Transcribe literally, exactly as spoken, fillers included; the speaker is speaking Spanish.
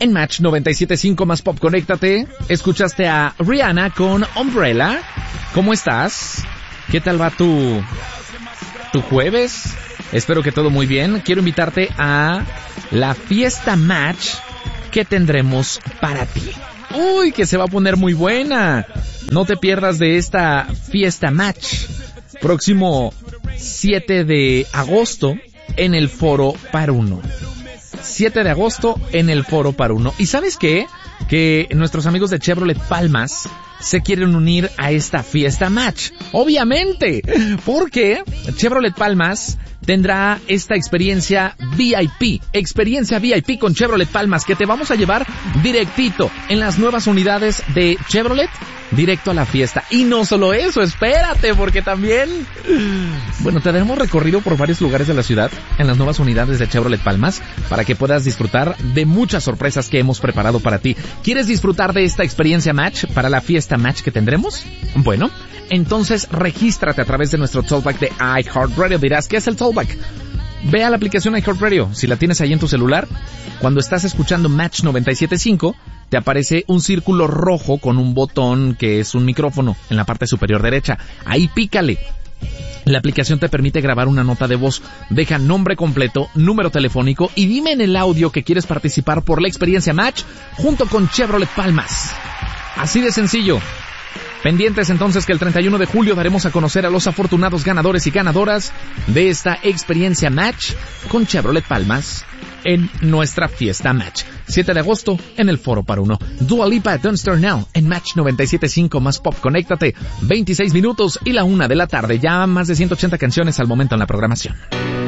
en Match noventa y siete punto cinco más Pop. Conéctate. Escuchaste a Rihanna con Umbrella. ¿Cómo estás? ¿Qué tal va tu, tu jueves? Espero que todo muy bien. Quiero invitarte a la fiesta Match que tendremos para ti. Uy, que se va a poner muy buena. No te pierdas de esta fiesta Match. Próximo siete de agosto en el Foro Paruno. siete de agosto en el Foro Paruno. ¿Y sabes qué? Que nuestros amigos de Chevrolet Palmas se quieren unir a esta fiesta Match. Obviamente, porque Chevrolet Palmas tendrá esta experiencia V I P, experiencia V I P con Chevrolet Palmas, que te vamos a llevar directito en las nuevas unidades de Chevrolet, directo a la fiesta. Y no solo eso, espérate, porque también, bueno, te daremos recorrido por varios lugares de la ciudad en las nuevas unidades de Chevrolet Palmas para que puedas disfrutar de muchas sorpresas que hemos preparado para ti. ¿Quieres disfrutar de esta experiencia Match para la fiesta Match que tendremos? Bueno, entonces regístrate a través de nuestro Tollback de iHeartRadio. Dirás, ¿qué es el Tollback? Ve a la aplicación iHeartRadio. Si la tienes ahí en tu celular, cuando estás escuchando Match noventa y siete punto cinco, te aparece un círculo rojo con un botón que es un micrófono en la parte superior derecha. Ahí pícale. La aplicación te permite grabar una nota de voz. Deja nombre completo, número telefónico y dime en el audio que quieres participar por la experiencia Match junto con Chevrolet Palmas. Así de sencillo. Pendientes entonces que el treinta y uno de julio daremos a conocer a los afortunados ganadores y ganadoras de esta experiencia Match con Chevrolet Palmas en nuestra fiesta Match. siete de agosto en el Foro Paruno. Dua Lipa, Don't Start Now en Match noventa y siete punto cinco más Pop. Conéctate, veintiséis minutos y la una de la tarde. Ya más de ciento ochenta canciones al momento en la programación.